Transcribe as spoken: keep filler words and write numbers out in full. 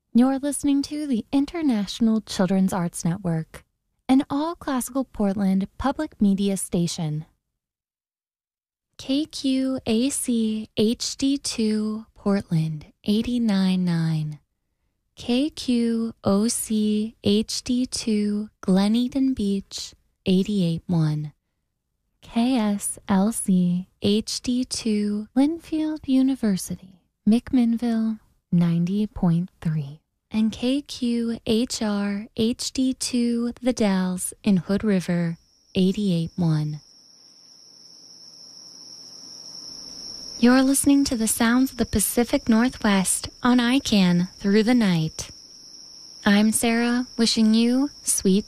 You're listening to the International Children's Arts Network, an all-classical Portland public media station. K Q A C H D two Portland eighty-nine point nine. K Q O C H D two Glen Eden Beach eighty-eight point one. K S L C H D two Linfield University, McMinnville ninety point three. And K Q H R H D two The Dalles in Hood River eighty-eight point one. You're listening to the sounds of the Pacific Northwest on I C A N Through the Night. I'm Sarah, wishing you sweet